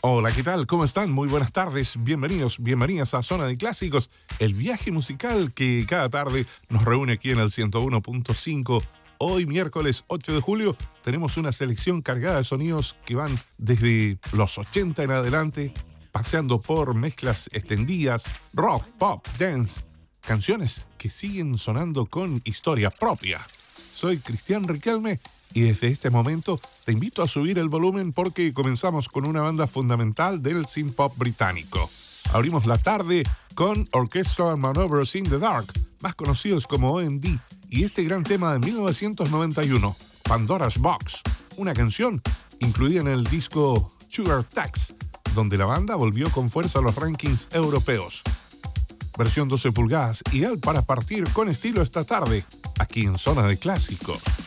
Hola, ¿qué tal? ¿Cómo están? Muy buenas tardes. Bienvenidos, bienvenidas a Zona de Clásicos, el viaje musical que cada tarde nos reúne aquí en el 101.5. Hoy, miércoles 8 de julio, tenemos una selección cargada de sonidos que van desde los 80 en adelante, paseando por mezclas extendidas, rock, pop, dance, canciones que siguen sonando con historia propia. Soy Cristian Riquelme y desde este momento te invito a subir el volumen porque comenzamos con una banda fundamental del synth pop británico. Abrimos la tarde con Orchestral Maneuvers in the Dark, más conocidos como OMD, y este gran tema de 1991, Pandora's Box, una canción incluida en el disco Sugar Tax, donde la banda volvió con fuerza a los rankings europeos. Versión 12 pulgadas, ideal para partir con estilo esta tarde, aquí en Zona de Clásicos.